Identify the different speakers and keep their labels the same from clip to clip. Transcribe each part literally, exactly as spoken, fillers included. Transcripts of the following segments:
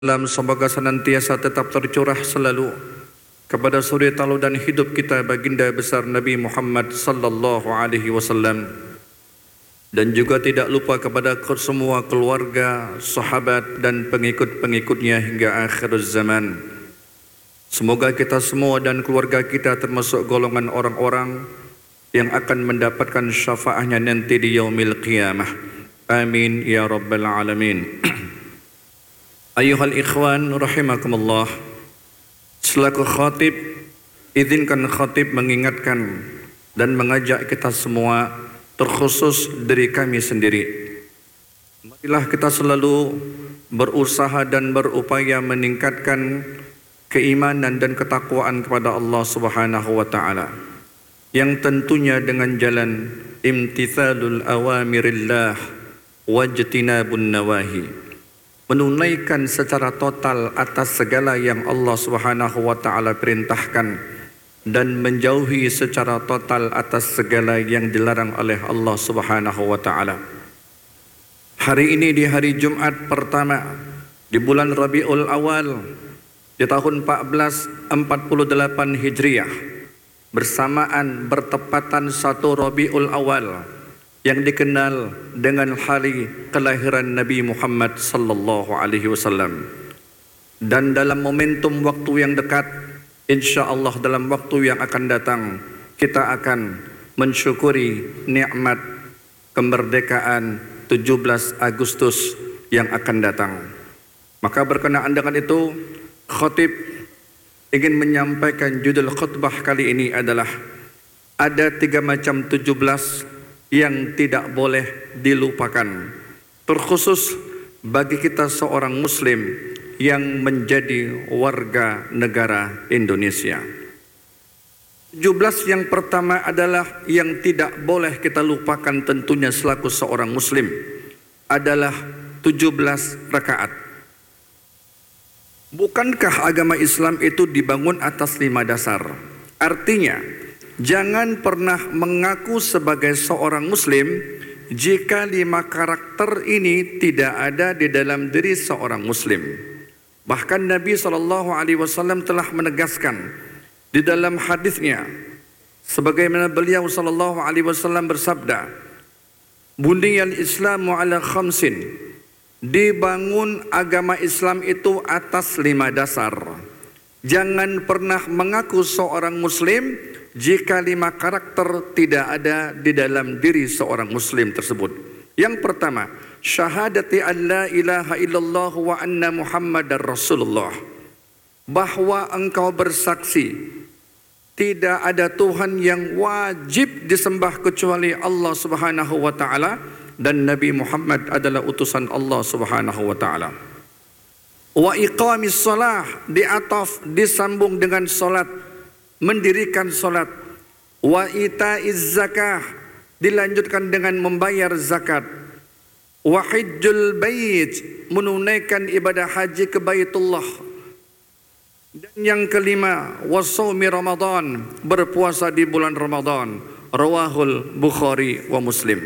Speaker 1: Dalam semoga senantiasa tetap tercurah selalu kepada suri tauladan hidup kita baginda besar Nabi Muhammad sallallahu alaihi wasallam, dan juga tidak lupa kepada semua keluarga, sahabat dan pengikut-pengikutnya hingga akhir zaman. Semoga kita semua dan keluarga kita termasuk golongan orang-orang yang akan mendapatkan syafaatnya nanti di yaumil qiyamah. Amin ya rabbal alamin. Ayuhal ikhwan rahimakumullah, selaku khatib, izinkan khatib mengingatkan dan mengajak kita semua, terkhusus dari kami sendiri. Marilah kita selalu berusaha dan berupaya meningkatkan keimanan dan ketakwaan kepada Allah Subhanahu wa taala, yang tentunya dengan jalan imtithalul awamirillah wajtinabun nawahi, menunaikan secara total atas segala yang Allah Subhanahu wa taala perintahkan dan menjauhi secara total atas segala yang dilarang oleh Allah Subhanahu wa taala. Hari ini di hari Jumat pertama di bulan Rabiul Awal di tahun empat belas empat puluh delapan Hijriah, bersamaan bertepatan satu Rabiul Awal yang dikenal dengan hari kelahiran Nabi Muhammad sallallahu alaihi wasallam. Dan dalam momentum waktu yang dekat, insyaallah dalam waktu yang akan datang, kita akan mensyukuri nikmat kemerdekaan tujuh belas Agustus yang akan datang. Maka berkenaan dengan itu, khatib ingin menyampaikan judul khutbah kali ini adalah ada tiga macam tujuh belas yang tidak boleh dilupakan, terkhusus bagi kita seorang muslim yang menjadi warga negara Indonesia. tujuh belas yang pertama adalah yang tidak boleh kita lupakan tentunya selaku seorang muslim adalah tujuh belas rakaat. Bukankah agama Islam itu dibangun atas lima dasar? Artinya, jangan pernah mengaku sebagai seorang muslim jika lima karakter ini tidak ada di dalam diri seorang muslim. Bahkan Nabi shallallahu alaihi wasallam telah menegaskan di dalam hadisnya, sebagaimana beliau shallallahu alaihi wasallam bersabda, "Buniyal Islamu ala khamsin." Dibangun agama Islam itu atas lima dasar. Jangan pernah mengaku seorang muslim jika lima karakter tidak ada di dalam diri seorang muslim tersebut. Yang pertama, syahadati an la ilaha illallah wa anna muhammadar rasulullah, bahwa engkau bersaksi tidak ada Tuhan yang wajib disembah kecuali Allah Subhanahu wa taala, dan Nabi Muhammad adalah utusan Allah Subhanahu wa taala. Wa iqamis shalah, diataf disambung dengan salat, mendirikan salat. Wa itaiz zakah, dilanjutkan dengan membayar zakat. Wa hajjul bait, menunaikan ibadah haji ke Baitullah. Dan yang kelima, wa shaumi Ramadan, berpuasa di bulan Ramadan. Rawahul Bukhari wa Muslim.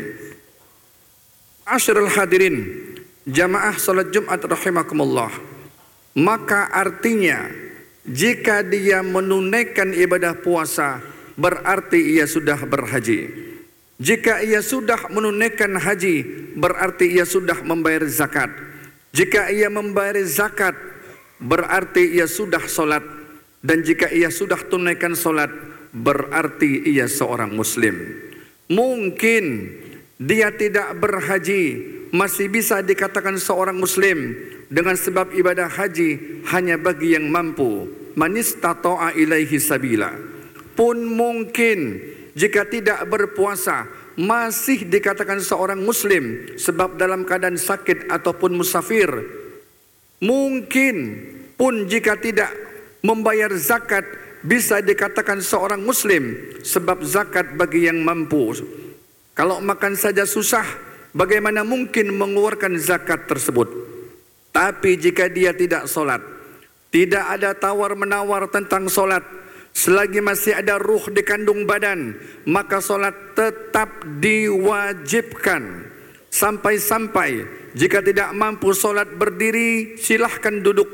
Speaker 1: Asyrul hadirin, jamaah salat Jumat rahimakumullah. Maka artinya, jika dia menunaikan ibadah puasa, berarti ia sudah berhaji. Jika ia sudah menunaikan haji, berarti ia sudah membayar zakat. Jika ia membayar zakat, berarti ia sudah solat. Dan jika ia sudah tunaikan solat, berarti ia seorang muslim. Mungkin dia tidak berhaji, masih bisa dikatakan seorang muslim, dengan sebab ibadah haji hanya bagi yang mampu. Manistata'a ilaihi sabila. Pun mungkin jika tidak berpuasa masih dikatakan seorang muslim, sebab dalam keadaan sakit ataupun musafir. Mungkin pun jika tidak membayar zakat bisa dikatakan seorang muslim, sebab zakat bagi yang mampu. Kalau makan saja susah, bagaimana mungkin mengeluarkan zakat tersebut? Tapi jika dia tidak solat, tidak ada tawar-menawar tentang solat, selagi masih ada ruh di kandung badan, maka solat tetap diwajibkan. Sampai-sampai Jika tidak mampu solat berdiri, silahkan duduk